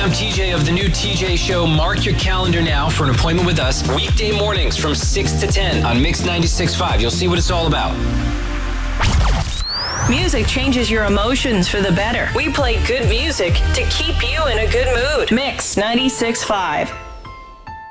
I'm TJ of the new TJ Show. Mark your calendar now for an appointment with us. Weekday mornings from 6 to 10 on Mix 96.5. You'll see what it's all about. Music changes your emotions for the better. We play good music to keep you in a good mood. Mix 96.5.